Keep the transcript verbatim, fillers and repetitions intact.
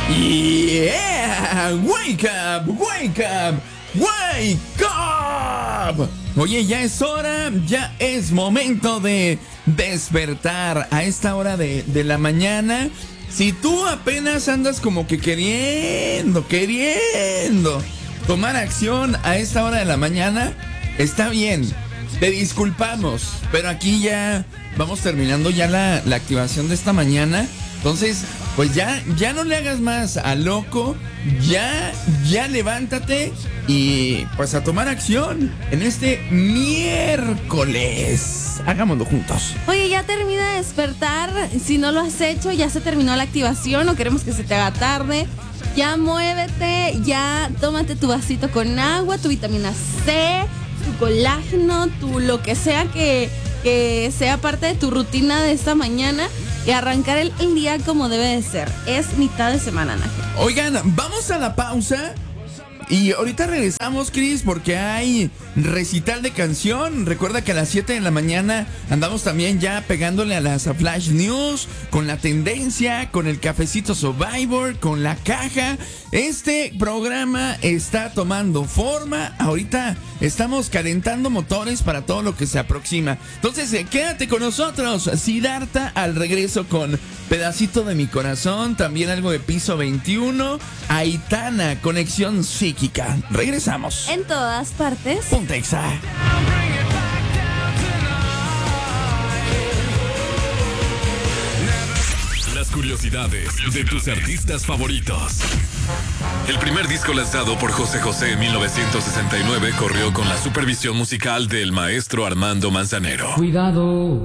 Yeah, wake up, wake up, wake up. Oye, ya es hora, ya es momento de despertar a esta hora de, de la mañana. Si tú apenas andas como que queriendo, queriendo tomar acción a esta hora de la mañana, está bien, te disculpamos, pero aquí ya vamos terminando ya la, la activación de esta mañana. Entonces, pues ya, ya no le hagas más a loco, ya, ya levántate y pues a tomar acción en este miércoles. Hagámoslo juntos. Oye, ya termina de despertar. Si no lo has hecho, ya se terminó la activación. No queremos que se te haga tarde. Ya muévete, ya tómate tu vasito con agua, tu vitamina C, tu colágeno, tu lo que sea que, que sea parte de tu rutina de esta mañana. Y arrancar el, el día como debe de ser. Es mitad de semana, Nájera. Oigan, vamos a la pausa. Y ahorita regresamos, Cris, porque hay recital de canción. Recuerda que a las siete de la mañana andamos también ya pegándole a las a Flash News, con la tendencia, con el cafecito Survivor, con la caja. Este programa está tomando forma. Ahorita estamos calentando motores para todo lo que se aproxima. Entonces, eh, quédate con nosotros. Siddhartha al regreso con Pedacito de mi Corazón. También algo de Piso veintiuno. Aitana, Conexión Psíquica. Regresamos. En todas partes. Pontexa. Las curiosidades de tus artistas favoritos. El primer disco lanzado por José José en mil novecientos sesenta y nueve corrió con la supervisión musical del maestro Armando Manzanero. Cuidado.